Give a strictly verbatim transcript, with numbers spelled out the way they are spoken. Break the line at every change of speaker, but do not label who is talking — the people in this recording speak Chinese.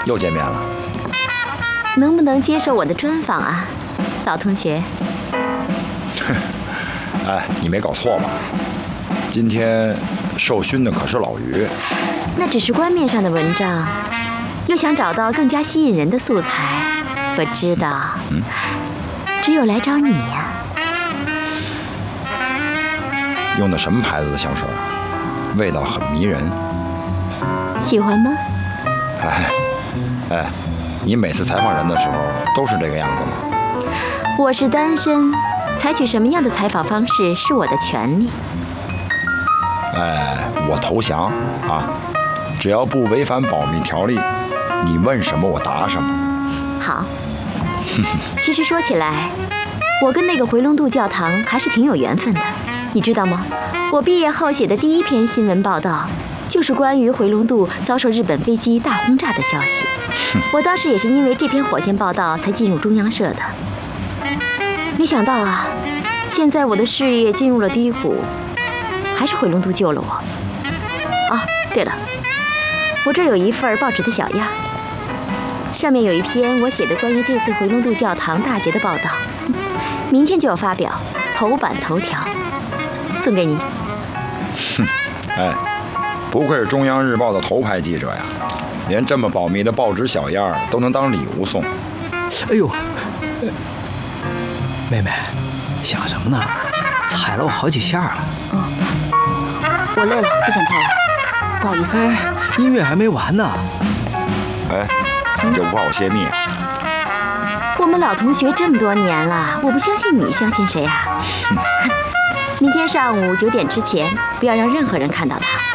又见面了。
能不能接受我的专访啊，老同学？
哎，你没搞错吧？今天受勋的可是老于。
那只是官面上的文章，又想找到更加吸引人的素材，我知道，嗯，只有来找你呀。
用的什么牌子的香水？味道很迷人。
喜欢吗？
哎，哎，你每次采访人的时候都是这个样子吗？
我是单身，采取什么样的采访方式是我的权利。
哎，我投降啊！只要不违反保密条例，你问什么我答什么。
好。其实说起来，我跟那个回龙渡教堂还是挺有缘分的，你知道吗？我毕业后写的第一篇新闻报道，就是关于回龙渡遭受日本飞机大轰炸的消息。我当时也是因为这篇火箭报道才进入中央社的。没想到啊，现在我的事业进入了低谷，还是回龙渡救了我。哦，对了，我这儿有一份报纸的小样，上面有一篇我写的关于这次回龙渡教堂大捷的报道，明天就要发表，头版头条，送给你。
哼，哎，不愧是中央日报的头牌记者呀，连这么保密的报纸小样都能当礼物送。
哎呦，妹妹，想什么呢？踩了我好几下了。
嗯，我累了，不想跳了，不好意思。
哎，音乐还没完呢。
哎，你这不怕我泄密啊？
我们老同学这么多年了，我不相信你，相信谁啊？明天上午九点之前，不要让任何人看到他。